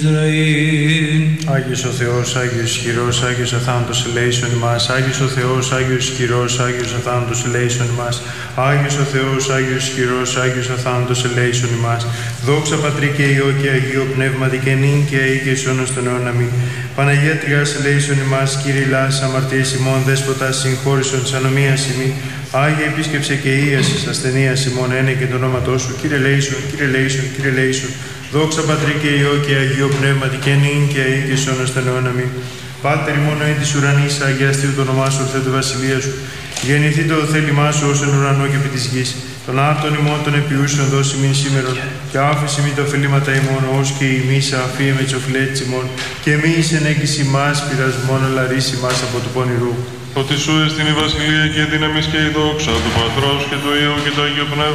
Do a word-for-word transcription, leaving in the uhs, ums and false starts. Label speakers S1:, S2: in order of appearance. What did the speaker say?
S1: Ισραήλ.
S2: Άγιος ο Θεός, Άγιος ισχυρός, Άγιος αθάνατος ελέησον ημάς. Άγιος ο Θεός, Άγιος ισχυρός, Άγιος αθάνατος ελέησον ημάς. Άγιος ο Θεός, Άγιος ισχυρός, Άγιος αθάνατος ελέησον ημάς. Δόξα Πατρί και Υιό και Αγίο Πνεύματι και νυν και αεί και εις αιώνας των αιώνων αμήν. Παναγία Τριάς ελέησον ημάς, Κύριε Λάς, αμαρτίες ημών, Δέσποτα συγχώρησον της ανομίας ημί. Άγιε επίσκεψε και ίασες ασθενείας ημών, ένε και το όνόματό σου. Κύριε λέησον, Κύριε λέησον, Κύριε λέησον. Δόξα Πατρί και Υιό και Αγίο Πνεύματι και νυν και αεί και εις αιώνας των αιώνων αμήν. Πάτερ ημών εν της ουρανής, αγιαστείου το όνομά σου, ορθέ το βασιλεία σου. Γεννηθεί το θέλημά σου ως εν ουρανό και επί της γης. Τον άρτον ημών των επιούσεων δώσει μην σήμερον, και άφηση μη τα ωφελήματα ημών, ως και ημείς αφίε με τις οφειλέτης ημών, και μη εις ενέγγιση ημάς πειρασμόν, αλλά ρίση ημάς από του πονηρού.
S3: Ότι σου εστιν η βασιλεία και η δύναμις και η δόξα του Πατρός και του Υιού και του Αγίου Πνεύματος.